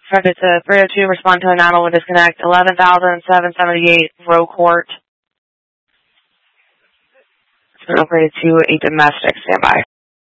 Credit to 302, respond to a 911 disconnect, 11,778 Row Court. It's been upgraded to a domestic standby.